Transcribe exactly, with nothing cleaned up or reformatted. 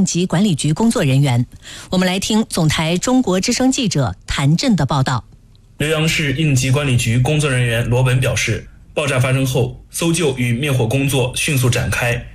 应急管理局工作人员。我们来听总台中国之声记者谭震的报道。 浏阳市应急管理局工作人员罗文表示，爆炸发生后，搜救与灭火工作迅速展开，